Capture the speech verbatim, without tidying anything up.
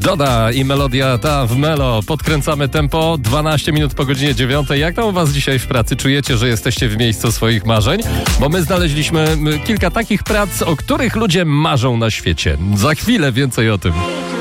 Joda i melodia ta w Melo. Podkręcamy tempo, dwanaście minut po godzinie dziewiątej. Jak tam u was dzisiaj w pracy? Czujecie, że jesteście w miejscu swoich marzeń? Bo my znaleźliśmy kilka takich prac, o których ludzie marzą na świecie. Za chwilę więcej o tym.